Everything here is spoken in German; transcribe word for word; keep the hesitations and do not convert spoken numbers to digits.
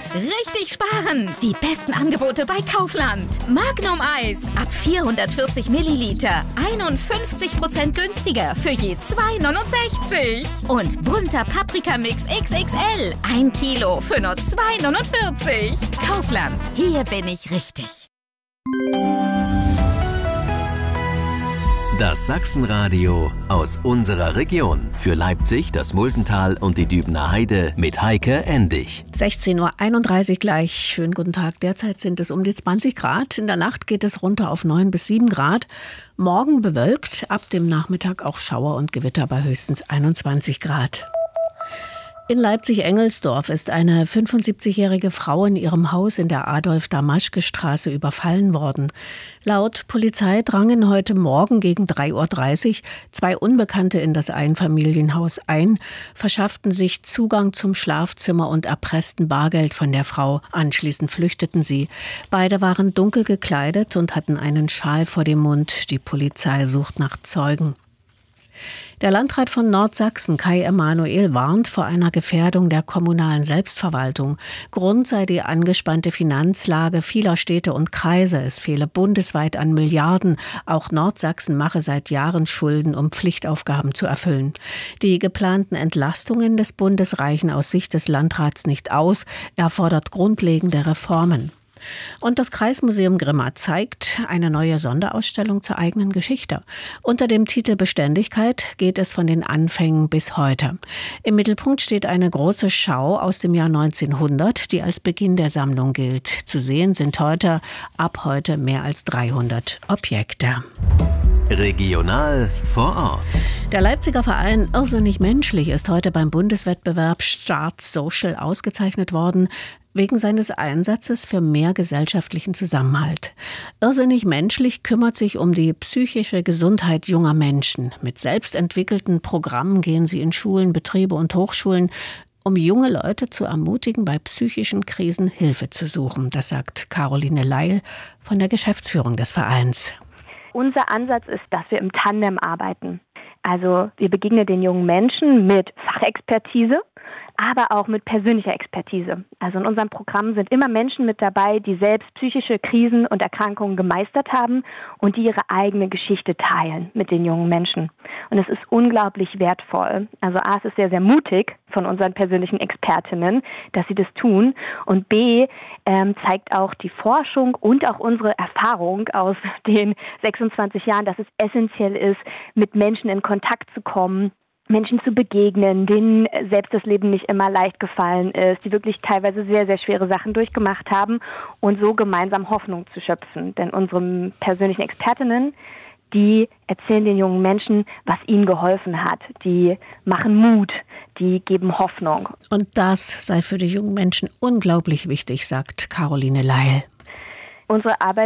Richtig sparen! Die besten Angebote bei Kaufland. Magnum Eis ab vierhundertvierzig Milliliter. einundfünfzig Prozent günstiger für je zwei neunundsechzig. Und bunter Paprikamix X X L. Ein Kilo für nur zwei neunundvierzig. Kaufland. Hier bin ich richtig. Das Sachsenradio aus unserer Region. Für Leipzig, das Muldental und die Dübener Heide mit Heike Endig. sechzehn Uhr einunddreißig gleich. Schönen guten Tag. Derzeit sind es um die zwanzig Grad. In der Nacht geht es runter auf neun bis sieben Grad. Morgen bewölkt, ab dem Nachmittag auch Schauer und Gewitter bei höchstens einundzwanzig Grad. In Leipzig-Engelsdorf ist eine fünfundsiebzigjährige Frau in ihrem Haus in der Adolf-Damaschke-Straße überfallen worden. Laut Polizei drangen heute Morgen gegen drei Uhr dreißig zwei Unbekannte in das Einfamilienhaus ein, verschafften sich Zugang zum Schlafzimmer und erpressten Bargeld von der Frau. Anschließend flüchteten sie. Beide waren dunkel gekleidet und hatten einen Schal vor dem Mund. Die Polizei sucht nach Zeugen. Der Landrat von Nordsachsen, Kai Emanuel, warnt vor einer Gefährdung der kommunalen Selbstverwaltung. Grund sei die angespannte Finanzlage vieler Städte und Kreise. Es fehle bundesweit an Milliarden. Auch Nordsachsen mache seit Jahren Schulden, um Pflichtaufgaben zu erfüllen. Die geplanten Entlastungen des Bundes reichen aus Sicht des Landrats nicht aus. Er fordert grundlegende Reformen. Und das Kreismuseum Grimma zeigt eine neue Sonderausstellung zur eigenen Geschichte. Unter dem Titel Beständigkeit geht es von den Anfängen bis heute. Im Mittelpunkt steht eine große Schau aus dem Jahr neunzehnhundert, die als Beginn der Sammlung gilt. Zu sehen sind heute, ab heute mehr als dreihundert Objekte. Regional vor Ort. Der Leipziger Verein Irrsinnig Menschlich ist heute beim Bundeswettbewerb Start Social ausgezeichnet worden, wegen seines Einsatzes für mehr gesellschaftlichen Zusammenhalt. Irrsinnig Menschlich kümmert sich um die psychische Gesundheit junger Menschen. Mit selbstentwickelten Programmen gehen sie in Schulen, Betriebe und Hochschulen, um junge Leute zu ermutigen, bei psychischen Krisen Hilfe zu suchen. Das sagt Caroline Leil von der Geschäftsführung des Vereins. Unser Ansatz ist, dass wir im Tandem arbeiten. Also wir begegnen den jungen Menschen mit Fachexpertise, aber auch mit persönlicher Expertise. Also in unserem Programm sind immer Menschen mit dabei, die selbst psychische Krisen und Erkrankungen gemeistert haben und die ihre eigene Geschichte teilen mit den jungen Menschen. Und es ist unglaublich wertvoll. Also A, es ist sehr, sehr mutig von unseren persönlichen Expertinnen, dass sie das tun. Und B, ähm, zeigt auch die Forschung und auch unsere Erfahrung aus den sechsundzwanzig Jahren, dass es essentiell ist, mit Menschen in Kontakt zu kommen, Menschen zu begegnen, denen selbst das Leben nicht immer leicht gefallen ist, die wirklich teilweise sehr, sehr schwere Sachen durchgemacht haben und so gemeinsam Hoffnung zu schöpfen. Denn unsere persönlichen Expertinnen, die erzählen den jungen Menschen, was ihnen geholfen hat. Die machen Mut, die geben Hoffnung. Und das sei für die jungen Menschen unglaublich wichtig, sagt Caroline Leil. Unsere Arbeit